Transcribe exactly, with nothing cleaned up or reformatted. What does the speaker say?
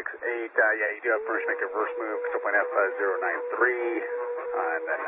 six eight, uh, yeah, you do have permission to make a reverse move, control point F zero nine three, uh, and then